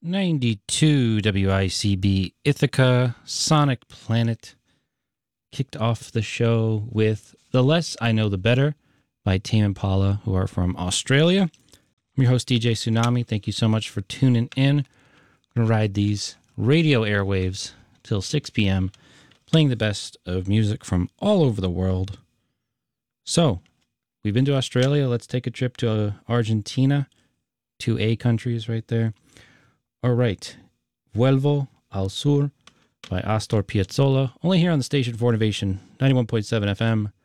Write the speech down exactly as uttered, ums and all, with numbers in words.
ninety-two W I C B Ithaca, Sonic Planet. Kicked off the show with The Less I Know The Better by Tame Impala, who are from Australia. I'm your host, D J Tsunami. Thank you so much for tuning in. I'm going to ride these radio airwaves till six p.m., playing the best of music from all over the world. So, we've been to Australia. Let's take a trip to uh, Argentina. Two A countries right there. All right. Vuelvo al Sur by Astor Piazzolla. Only here on the station for Innovation, ninety-one point seven F M,